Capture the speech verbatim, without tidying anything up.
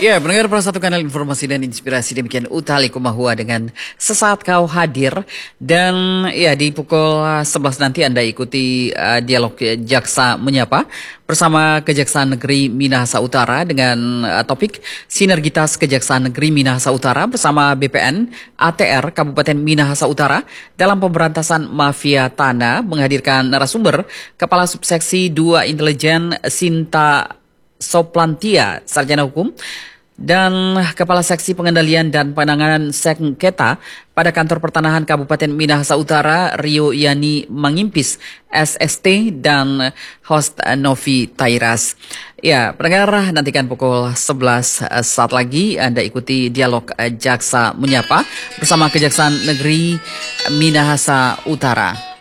Ya, pendengar Pro satu kanal informasi dan inspirasi demikian Utali Kumahua dengan sesaat kau hadir dan ya di pukul sebelas nanti Anda ikuti uh, dialog Jaksa Menyapa bersama Kejaksaan Negeri Minahasa Utara dengan uh, topik Sinergitas Kejaksaan Negeri Minahasa Utara bersama B P N A T R Kabupaten Minahasa Utara dalam pemberantasan mafia tanah, menghadirkan narasumber Kepala Subseksi dua Intelijen Sinta Soplantia, Sarjana Hukum, dan Kepala Seksi Pengendalian dan Penanganan Sengketa pada Kantor Pertanahan Kabupaten Minahasa Utara, Rio Yani Mangimpis, S S T, dan host Novi Tairas. Ya, pendengar, nantikan pukul sebelas saat lagi Anda ikuti dialog Jaksa Menyapa bersama Kejaksaan Negeri Minahasa Utara.